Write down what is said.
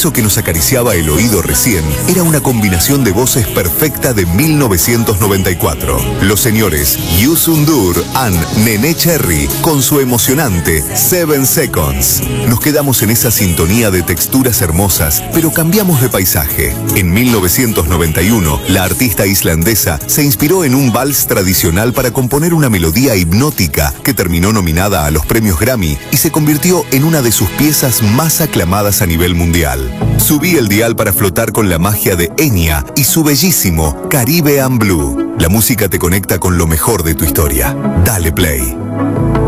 Eso que nos acariciaba el oído recién era una combinación de voces perfecta de 1994. Los señores Youssou N'Dour y Nene Cherry con su emocionante 7 Seconds. Nos quedamos en esa sintonía de texturas hermosas, pero cambiamos de paisaje. En 1991, la artista islandesa se inspiró en un vals tradicional para componer una melodía hipnótica que terminó nominada a los premios Grammy y se convirtió en una de sus piezas más aclamadas a nivel mundial. Subí el dial para flotar con la magia de Enya y su bellísimo Caribbean Blue. La música te conecta con lo mejor de tu historia. Dale play.